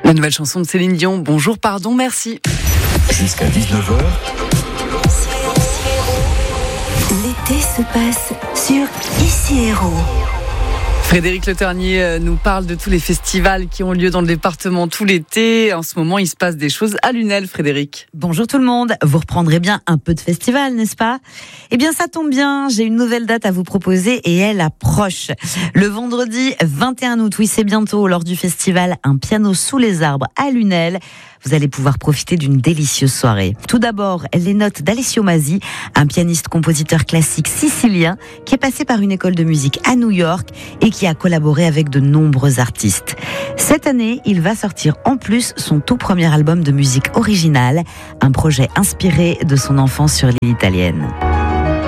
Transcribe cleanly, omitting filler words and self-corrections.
La nouvelle chanson de Céline Dion, Bonjour, pardon, merci. Jusqu'à 19h. L'été se passe sur Ici Héros. Frédéric Le Ternier nous parle de tous les festivals qui ont lieu dans le département tout l'été. En ce moment, il se passe des choses à Lunel, Frédéric. Bonjour tout le monde, vous reprendrez bien un peu de festival, n'est-ce pas ? Eh bien ça tombe bien, j'ai une nouvelle date à vous proposer et elle approche. Le vendredi 21 août, oui c'est bientôt, lors du festival Un piano sous les arbres à Lunel, vous allez pouvoir profiter d'une délicieuse soirée. Tout d'abord, les notes d'Alessio Masi, un pianiste-compositeur classique sicilien qui est passé par une école de musique à New York et qui a collaboré avec de nombreux artistes. Cette année, il va sortir en plus son tout premier album de musique originale, un projet inspiré de son enfance sur l'île italienne.